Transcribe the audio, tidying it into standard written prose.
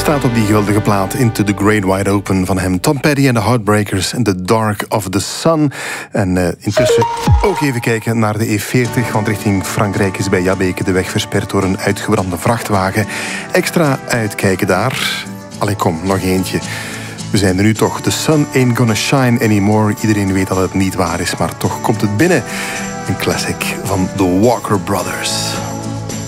Staat op die geweldige plaat Into the Great Wide Open van hem. Tom Petty en de Heartbreakers en The Dark of the Sun. En intussen ook even kijken naar de E40, want richting Frankrijk is bij Jabbeke de weg versperd door een uitgebrande vrachtwagen. Extra uitkijken daar. Allee, kom, nog eentje. We zijn er nu toch. The sun ain't gonna shine anymore. Iedereen weet dat het niet waar is, maar toch komt het binnen. Een classic van The Walker Brothers.